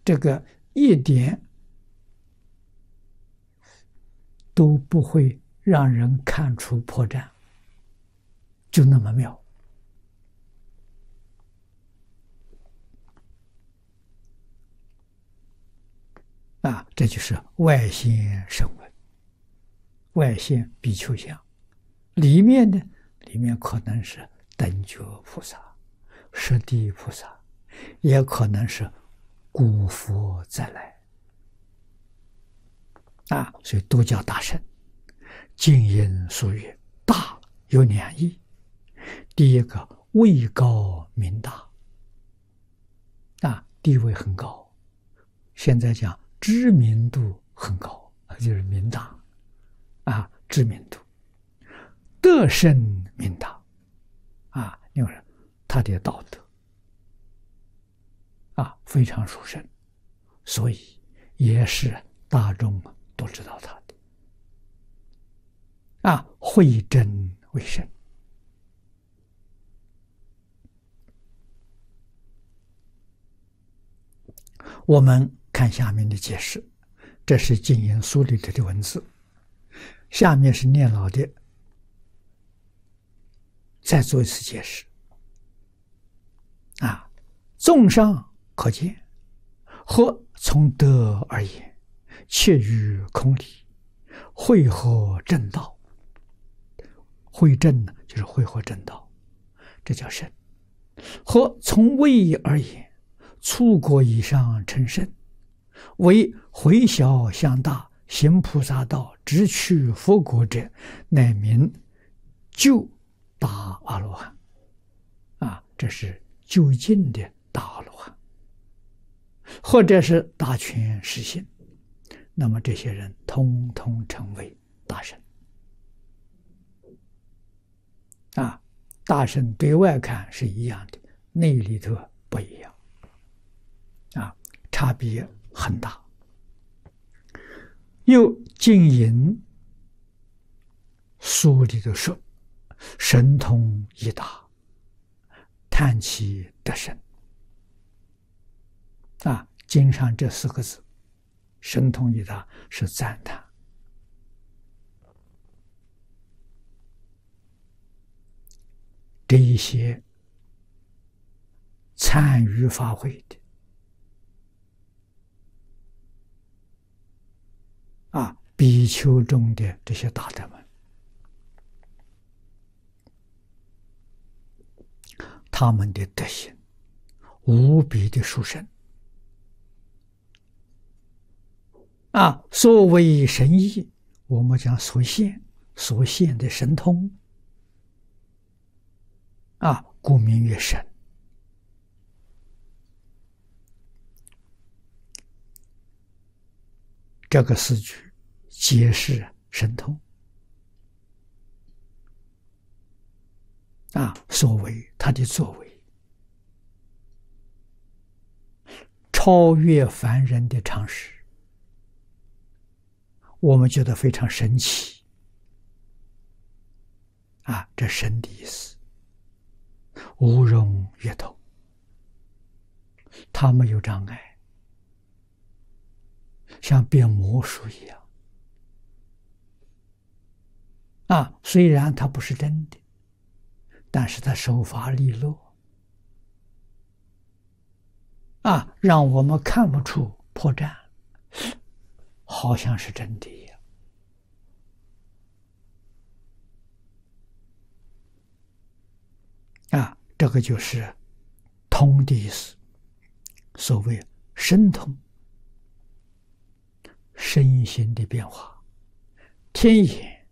这个一点都不会让人看出破绽，就那么妙。这就是外现声闻，外现比丘相，里面呢，里面可能是等觉菩萨、十地菩萨，也可能是古佛再来所以都叫大圣。经音俗语，大有两义，第一个位高名大，地位很高，现在讲知名度很高，就是名大知名度。德胜名大因为他的道德非常殊胜，所以也是大众都知道他的慧真为圣。我们看下面的解释，这是经言书里头的文字，下面是念老的再做一次解释综上可见，或从德而言，切于空理，会合正道。会正呢，就是会合正道，这叫圣。或从位而言，出国以上成圣，为回小向大，行菩萨道，直趋佛国者，乃名就大阿罗汉这是究竟的大阿罗汉，或者是大权实性，那么这些人通通成为大圣大圣对外看是一样的，内里头不一样差别很大。又经引书里头说，神通一大，叹其得胜经上这4个字，神通一大是赞叹。这一些参与法会的比丘中的这些大德们，他们的德行无比的殊胜所谓神意，我们讲所现的神通故名曰神。这个4句皆是神通所为他的作为超越凡人的常识，我们觉得非常神奇这神的意思，无容越透，他没有障碍，像变魔术一样虽然它不是真的，但是它手法利落让我们看不出破绽，好像是真的一样这个就是通的意思，所谓神通，身心的变化，天眼、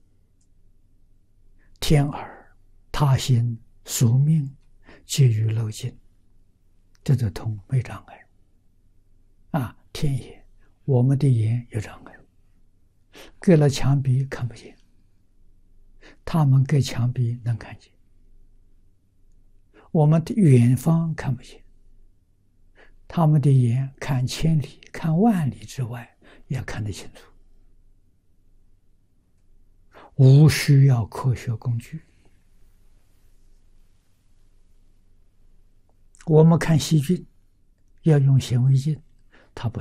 天耳、他心、宿命皆于漏尽，这就通没障碍天眼，我们的眼有障碍，隔了墙壁看不见，他们隔墙壁能看见，我们的远方看不见，他们的眼看千里看万里之外也看得清楚，无需要科学工具。我们看细菌要用显微镜， 他不